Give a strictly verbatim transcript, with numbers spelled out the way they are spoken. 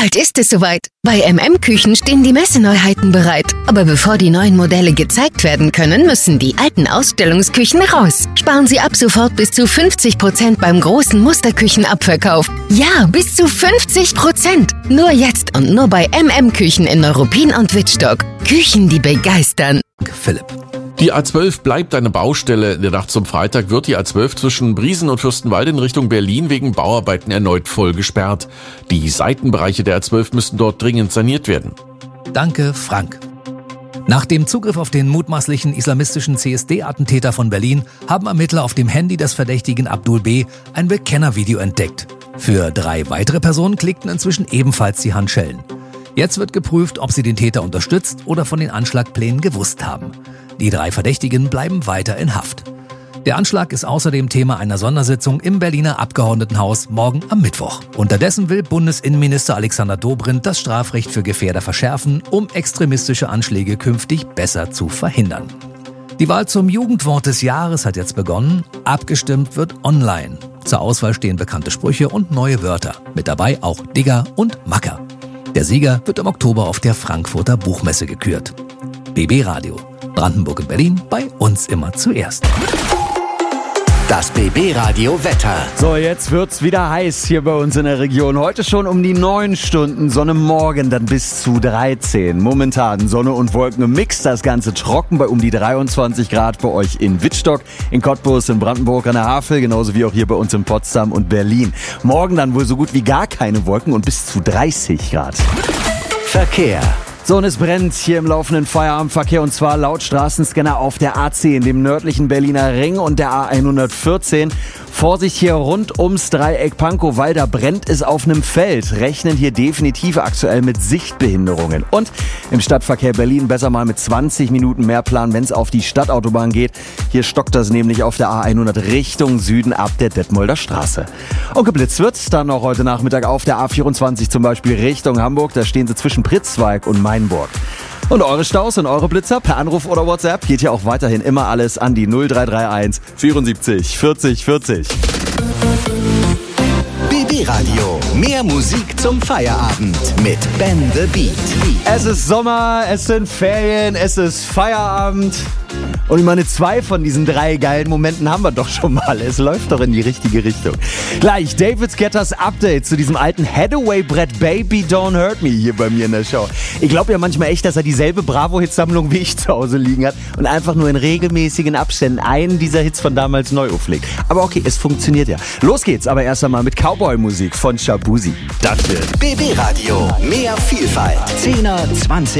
Bald ist es soweit. Bei M M Küchen stehen die Messeneuheiten bereit. Aber bevor die neuen Modelle gezeigt werden können, müssen die alten Ausstellungsküchen raus. Sparen Sie ab sofort bis zu fünfzig Prozent beim großen Musterküchenabverkauf. Ja, bis zu fünfzig Prozent. Nur jetzt und nur bei M M Küchen in Neuruppin und Wittstock. Küchen, die begeistern. Philipp. Die A zwölf bleibt eine Baustelle. In der Nacht zum Freitag wird die A zwölf zwischen Briesen und Fürstenwalde in Richtung Berlin wegen Bauarbeiten erneut voll gesperrt. Die Seitenbereiche der A zwölf müssten dort dringend saniert werden. Danke, Frank. Nach dem Zugriff auf den mutmaßlichen islamistischen C S D-Attentäter von Berlin haben Ermittler auf dem Handy des Verdächtigen Abdul B. ein Bekennervideo entdeckt. Für drei weitere Personen klickten inzwischen ebenfalls die Handschellen. Jetzt wird geprüft, ob sie den Täter unterstützt oder von den Anschlagplänen gewusst haben. Die drei Verdächtigen bleiben weiter in Haft. Der Anschlag ist außerdem Thema einer Sondersitzung im Berliner Abgeordnetenhaus morgen am Mittwoch. Unterdessen will Bundesinnenminister Alexander Dobrindt das Strafrecht für Gefährder verschärfen, um extremistische Anschläge künftig besser zu verhindern. Die Wahl zum Jugendwort des Jahres hat jetzt begonnen. Abgestimmt wird online. Zur Auswahl stehen bekannte Sprüche und neue Wörter. Mit dabei auch Digger und Macker. Der Sieger wird im Oktober auf der Frankfurter Buchmesse gekürt. B B Radio. Brandenburg und Berlin, bei uns immer zuerst. Das B B Radio Wetter. So, jetzt wird's wieder heiß hier bei uns in der Region. Heute schon um die neun Stunden, Sonne morgen dann bis zu dreizehn. Momentan Sonne und Wolken im Mix, das Ganze trocken bei um die dreiundzwanzig Grad bei euch in Wittstock, in Cottbus, in Brandenburg an der Havel, genauso wie auch hier bei uns in Potsdam und Berlin. Morgen dann wohl so gut wie gar keine Wolken und bis zu dreißig Grad. Verkehr. So, und es brennt hier im laufenden Feierabendverkehr und zwar laut Straßenscanner auf der A zehn, dem nördlichen Berliner Ring und der A hundertvierzehn. Vorsicht hier rund ums Dreieck Pankow, weil da brennt es auf einem Feld. Rechnen hier definitiv aktuell mit Sichtbehinderungen. Und im Stadtverkehr Berlin besser mal mit zwanzig Minuten mehr planen, wenn es auf die Stadtautobahn geht. Hier stockt das nämlich auf der A hundert Richtung Süden ab der Detmolder Straße. Und geblitzt wird's dann noch heute Nachmittag auf der A vierundzwanzig zum Beispiel Richtung Hamburg. Da stehen sie zwischen Pritzwalk und Mainburg. Und eure Staus und eure Blitzer per Anruf oder WhatsApp geht ja auch weiterhin immer alles an die null drei drei eins vierundsiebzig vierzig vierzig. B B Radio. Mehr Musik zum Feierabend mit Ben the Beat. Es ist Sommer, es sind Ferien, es ist Feierabend. Und ich meine, zwei von diesen drei geilen Momenten haben wir doch schon mal. Es läuft doch in die richtige Richtung. Gleich David Guetta's Update zu diesem alten Hathaway-Brett Baby Don't Hurt Me hier bei mir in der Show. Ich glaube ja manchmal echt, dass er dieselbe Bravo-Hit-Sammlung wie ich zu Hause liegen hat und einfach nur in regelmäßigen Abständen einen dieser Hits von damals neu auflegt. Aber okay, es funktioniert ja. Los geht's aber erst einmal mit Cowboy-Musik von Shabuzi. Das wird B B Radio. Mehr Vielfalt. zehner, zwanziger